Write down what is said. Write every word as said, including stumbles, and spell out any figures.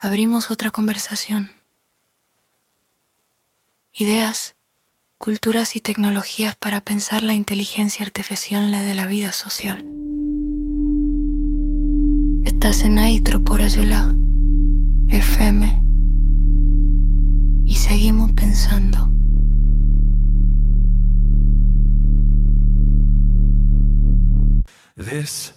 abrimos otra conversación. Ideas, culturas y tecnologías para pensar la inteligencia artificial de la vida social. Estás en Aitro por Ayula, F M, y seguimos pensando. This